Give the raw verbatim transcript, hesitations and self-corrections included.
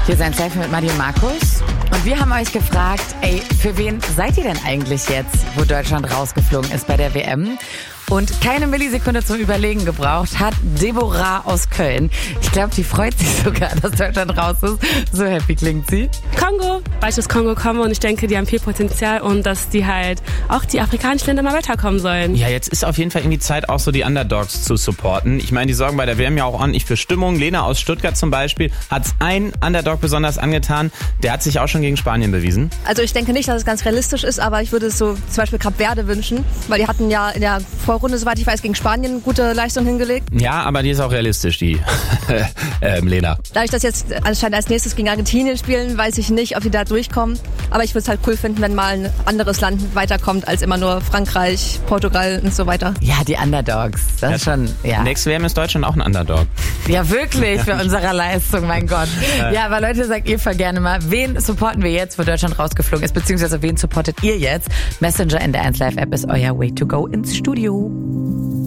Hier ist ein Selfie mit Maddie und Markus. Und wir haben euch gefragt, ey, für wen seid ihr denn eigentlich jetzt, wo Deutschland rausgeflogen ist bei der W M? Und keine Millisekunde zum Überlegen gebraucht hat Deborah aus Köln. Ich glaube, die freut sich sogar, dass Deutschland raus ist. So happy klingt sie. Kongo, weil ich aus Kongo komme und ich denke, die haben viel Potenzial und dass die halt auch die afrikanischen Länder mal weiterkommen sollen. Ja, jetzt ist auf jeden Fall irgendwie Zeit, auch so die Underdogs zu supporten. Ich meine, die sorgen bei der W M ja auch ordentlich für Stimmung. Lena aus Stuttgart zum Beispiel hat ein Underdog besonders angetan. Der hat sich auch schon gegen Spanien bewiesen. Also ich denke nicht, dass es ganz realistisch ist, aber ich würde es so zum Beispiel Kap Verde wünschen, weil die hatten ja in der Vorrunde, soweit ich weiß, gegen Spanien gute Leistung hingelegt. Ja, aber die ist auch realistisch, die ähm, Lena. Dadurch, dass jetzt anscheinend als nächstes gegen Argentinien spielen, weiß ich nicht, ob die da durchkommen. Aber ich würde es halt cool finden, wenn mal ein anderes Land weiterkommt, als immer nur Frankreich, Portugal und so weiter. Ja, die Underdogs. Das ja, ist schon, ja. Nächste W M ist Deutschland auch ein Underdog. Ja, wirklich, für unsere Leistung, mein Gott. Ja, aber Leute, sagt ihr voll gerne mal, wen supporten wir jetzt, wo Deutschland rausgeflogen ist, beziehungsweise wen supportet ihr jetzt? Messenger in der eins Live App ist euer Way to go ins Studio.